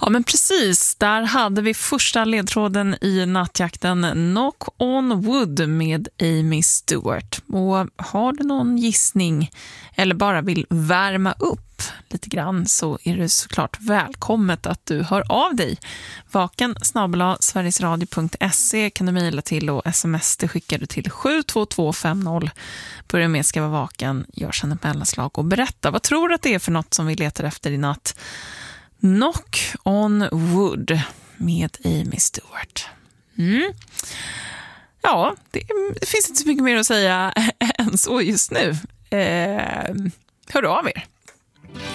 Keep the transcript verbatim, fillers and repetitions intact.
Ja, men precis. Där hade vi första ledtråden i nattjakten Knock on Wood med Amy Stewart. Och har du någon gissning eller bara vill värma upp lite grann så är det såklart välkommet att du hör av dig. Vaken snabel-a sverigesradio punkt se kan du mejla till och sms det skickar du till sju två två fem noll. Börja med ska vara vaken, gör sedan ett mellanslag och berätta. Vad tror du att det är för något som vi letar efter i natt? Knock on Wood med Amy Stewart. Mm. Ja, det, det finns inte så mycket mer att säga än så just nu. Eh, hör av er.